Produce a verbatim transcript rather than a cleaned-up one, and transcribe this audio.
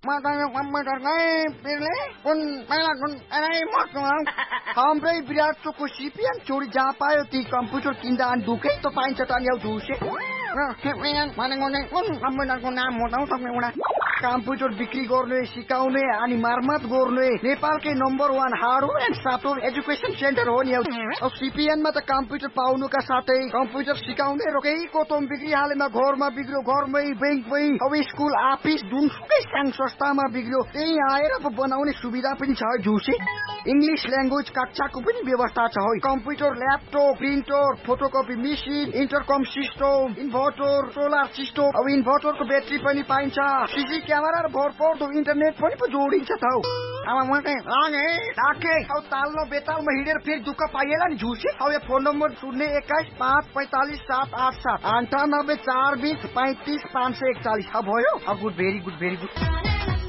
बतायो कम्प्युटरकै पिरले कुन पहिला कुन अरे मर्छु हाम्रै विराटको सिपिएन चोरी जहाँ पायो ती कम्प्युटर किन्दा अनि दुखै त पाइन्छ त ल्याउ झुसे भनेको नै कुन कम्प्युटरको नाम हो त तपाईँ एउटा कम्प्युटर बिक्री गर्ने सिकाउने अनि मर्मत गर्ने नेपालकै number one hardware and software education centre हो नि। अब सिपिएनमा त कम्प्युटर पाउनुका साथै कम्प्युटर सिकाउने रोकै कोतम बिक्री हालेमा घरमा बिग्रियो घरमै बैंकमै अब स्कुल अफिस जुनसुकै साङ संस्थामा बिग्रियो त्यही आएर बनाउने सुविधा पनि छ झुसे। इंग्लिश ल्याङ्ग्वेज कक्षाको पनि व्यवस्था छ है। Computer laptop printer photocopy machine इन्टरकम system inverter solar system अब इन्भर्टरको ब्याट्री पनि पाइन्छ सीसी क्यामेरा र भरपर्दो इन्टरनेट पनि पो जोडिन्छ त हौ। अब मात्रै लागे राखे अब ताल्लो बेतालमा हिँडेर फेरि दुःख पाइएला नि झुसे। अब यो फोन नम्बर शून्य एक्काइस पाँच पैंतालिस सात आठ सात अन्ठानब्बे चार बिस पैंतिस पाँच सय एकचालिस अब भयो। अब good very good very good.